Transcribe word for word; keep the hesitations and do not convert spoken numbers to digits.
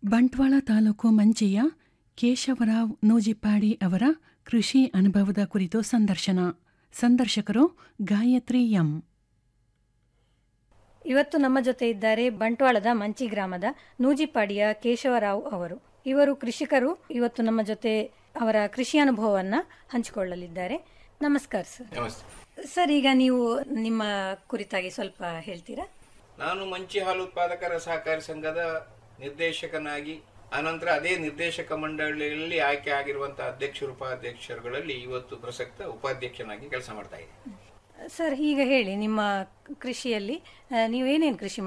ಬಂಟ್ವಾಳ ತಾಲೂಕು ಮಂಚಿಯ ಕೇಶವರಾವ್ ನೂಜಿಪ್ಪಾಡಿ ಅವರ ಕೃಷಿ ಅನುಭವದ ಕುರಿತು ಸಂದರ್ಶನ. ಸಂದರ್ಶಕರು ಗಾಯತ್ರಿ ಎಂ. ಇವತ್ತು ನಮ್ಮ ಜೊತೆ ಇದ್ದಾರೆ ಬಂಟ್ವಾಳದ ಮಂಚಿ ಗ್ರಾಮದ ನೂಜಿಪ್ಪಾಡಿಯ ಕೇಶವರಾವ್ ಅವರು. ಇವರು ಕೃಷಿಕರು. ಇವತ್ತು ನಮ್ಮ ಜೊತೆ ಅವರ ಕೃಷಿ ಅನುಭವವನ್ನು ಹಂಚಿಕೊಳ್ಳಲಿದ್ದಾರೆ. ನಮಸ್ಕಾರ ಸರ್. ನಮಸ್ತೆ ಸರ್, ಈಗ ನೀವು ನಿಮ್ಮ ಕುರಿತಾಗಿ ಸ್ವಲ್ಪ ಹೇಳ್ತೀರಾ? ನಾನು ಮಂಚಿ ಹಾಲು ಉತ್ಪಾದಕರ ಸಹಕಾರಿ ಸಂಘದ ನಿರ್ದೇಶಕನಾಗಿ, ಅನಂತರ ಅದೇ ನಿರ್ದೇಶಕ ಮಂಡಳಿಯಲ್ಲಿ ಆಯ್ಕೆ ಆಗಿರುವಂತಹ ಅಧ್ಯಕ್ಷರು ಉಪಾಧ್ಯಕ್ಷರುಗಳಲ್ಲಿ ಇವತ್ತು ಪ್ರಸಕ್ತ ಉಪಾಧ್ಯಕ್ಷನಾಗಿ ಕೆಲಸ ಮಾಡ್ತಾ ಇದ್ದೀನಿ. ಸರ್, ಈಗ ಹೇಳಿ, ನಿಮ್ಮ ಕೃಷಿಯಲ್ಲಿ ನೀವೇನೇನು ಕೃಷಿ